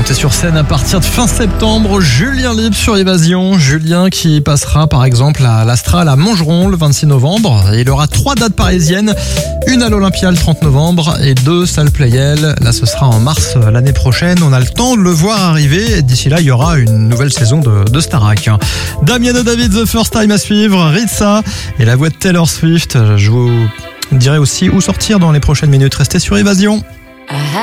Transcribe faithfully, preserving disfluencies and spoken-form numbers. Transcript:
monter sur scène à partir de fin septembre. Julien Libre sur Évasion. Julien qui passera par exemple à l'Astral à Montgeron le vingt-six novembre. Il aura trois dates parisiennes. Une à l'Olympia le trente novembre et deux salle Playel. Là, ce sera en mars l'année prochaine. On a le temps de le voir arriver. D'ici là, il y aura une nouvelle saison de, de Starac. Damiano David, The First Time à suivre. Ritza et la voix de Taylor Swift. Je vous dirai aussi où sortir dans les prochaines minutes. Restez sur Évasion.